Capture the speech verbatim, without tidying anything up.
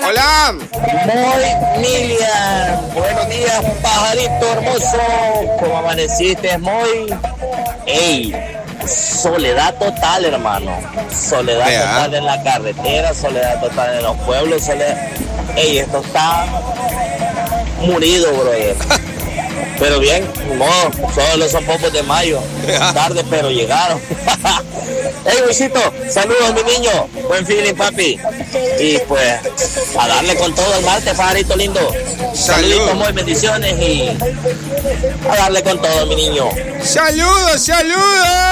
Hola. Moy Milian. Buenos días, pajarito hermoso. ¿Cómo amaneciste, Moy? Ey, soledad total, hermano. Soledad Vea. total en la carretera, soledad total en los pueblos, soledad. Ey, esto está murido, brother. Pero bien, ni modo, solo son popos de mayo. Tarde, pero llegaron. Hey, Luisito, saludos, mi niño. Buen feeling, papi. Y pues, a darle con todo el martes, pajarito lindo. Saluditos, muy bendiciones y a darle con todo, mi niño. Saludos, saludos.